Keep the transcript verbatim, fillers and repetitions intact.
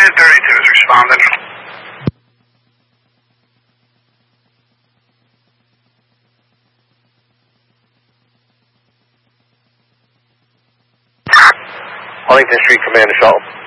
Unit thirty-two is responding. Huntington Street Command Assault.